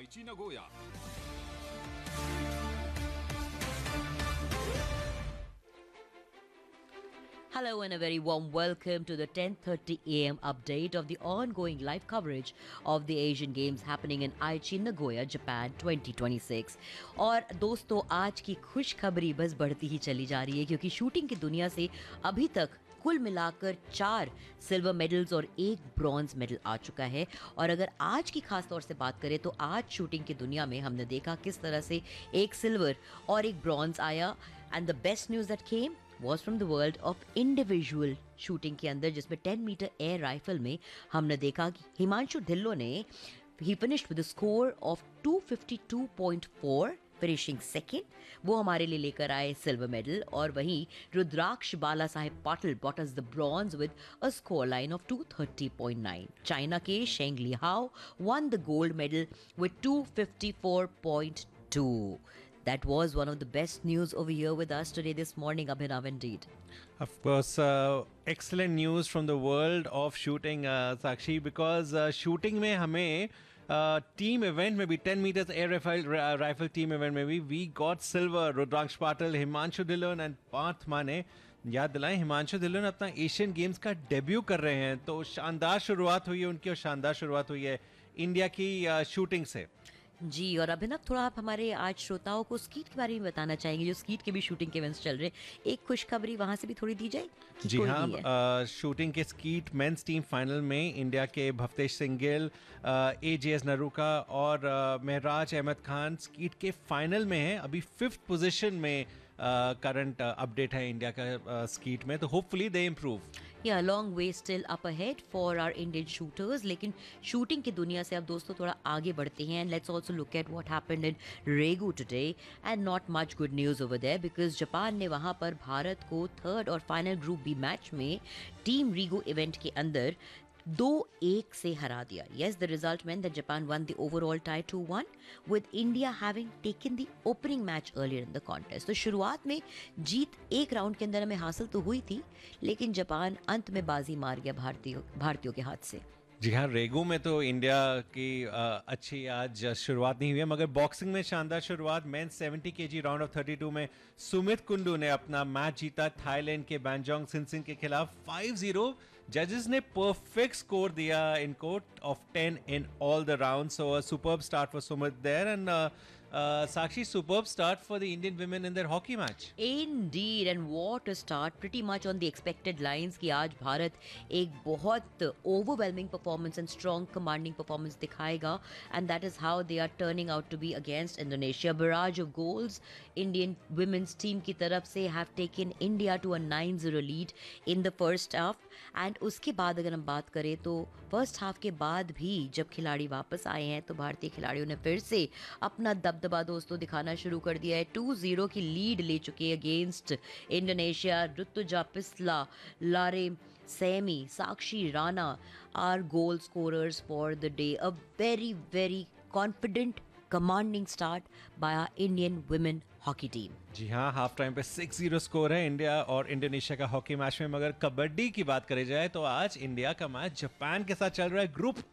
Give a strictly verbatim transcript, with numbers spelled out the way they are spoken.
Aichi Nagoya. Hello and a very warm welcome to the ten thirty a m update of the ongoing live coverage of the Asian Games happening in Aichi, Nagoya, Japan twenty twenty-six. और दोस्तों आज की खुशखबरी बस बढ़ती ही चली जा रही है क्योंकि शूटिंग की दुनिया से अभी तक कुल मिलाकर चार सिल्वर मेडल्स और एक ब्रॉन्ज मेडल आ चुका है। और अगर आज की खास तौर से बात करें तो आज शूटिंग की दुनिया में हमने देखा किस तरह से एक सिल्वर और एक ब्रॉन्ज आया। And the best news that came was from the world of individual shooting के अंदर, जिसमें टेन मीटर एयर राइफल में हमने देखा कि हिमांशु ढिल्लो ने he finished with a score of two fifty-two point four, finishing second. वो हमारे लिए लेकर आए सिल्वर मेडल। और वहीं रुद्राक्ष बाला साहेब Patil brought us the bronze with a score line of two thirty point nine. China के शेंग लिहाओ won the gold medal with two fifty-four point two. That was one of the best news over here with us today this morning, Abhinav, indeed. Of course, uh, excellent news from the world of shooting, uh, Sakshi, because uh, shooting में हमें uh, team event में भी ten meters air rifle, uh, rifle team event में भी we got silver. Rudraksha Patil, Himanshu Dhillon and Partha माने, याद दिलाएं हिमांशु ढिल्लोन अपना Asian games का डेब्यू कर रहे हैं, तो शानदार शुरुआत हुई है उनकी और शानदार शुरुआत हुई है इंडिया की शूटिंग से। जी, और अभिनव थोड़ा आप हमारे आज श्रोताओं को स्कीट के बारे में बताना चाहेंगे, जो स्कीट के भी शूटिंग के इवेंट्स चल रहे हैं। एक खुशखबरी वहां से भी थोड़ी दी जाए। जी हाँ, शूटिंग के स्कीट मेंस टीम फाइनल में इंडिया के भवतेश सिंह गिल, ए जे एस नरूका और महराज अहमद खान स्कीट के फाइनल में हैं। अभी फिफ्थ पोजीशन में करंट अपडेट है इंडिया का स्कीट में, तो होपफुली दे इम्प्रूव। या long way still up ahead for our Indian shooters. लेकिन शूटिंग की दुनिया से अब दोस्तों थोड़ा आगे बढ़ते हैं। And let's also look at what happened in रेगू today and not much good news over there because Japan ने वहां पर भारत को थर्ड और फाइनल ग्रुप बी मैच में टीम रीगो इवेंट के अंदर दो एक से हरा दिया। Yes, the result meant that Japan won the overall tie two one, with India having taken the opening match earlier in the contest. तो शुरुआत में जीत एक राउंड के अंदर हमें हासिल तो हुई थी, लेकिन जापान अंत में बाजी मार गया भारतीयों भारतीयों के हाथ से। जी हाँ, रेगू में तो इंडिया की आ, अच्छी आज शुरुआत नहीं हुई है, मगर बॉक्सिंग में शानदार शुरुआत। Mains seventy KG round of thirty two में सुमित कुंडू ने अपना मैच जीता थाईलैंड के बैंजोंग सिनसिन के खिलाफ फाइव जीरो। जजेस ने परफेक्ट स्कोर दिया इनको of ten in all the round, so a superb start for Sumit there and Uh, Sakshi, superb start for the Indian women in their hockey match. Indeed, and what a start, pretty much on the expected lines कि आज भारत एक बहुत overwhelming performance and strong commanding performance दिखाएगा, and that is how they are turning out to be against Indonesia. Barrage of goals, Indian women's team की तरफ से have taken India to a nine zero lead in the first half, and उसके बाद अगर हम बात करें तो first half के बाद भी जब खिलाड़ी वापस आए हैं तो भारतीय खिलाड़ियों ने फिर से अपना दबदबा दोस्तों दिखाना शुरू कर दिया है। टू जीरो की लीड ले चुके हैं अगेंस्ट इंडोनेशिया। ऋतुजा पिस्ला, लारे Sami, Sakshi Rana our goal scorers for the day. A very very confident commanding start by our Indian women hockey team. जी हाँ, हाफ टाइम पे सिक्स जीरो स्कोर है इंडिया और Indonesia का हॉकी मैच में। मगर कबड्डी की बात करी जाए तो आज इंडिया का मैच जापान के साथ चल रहा है ग्रुप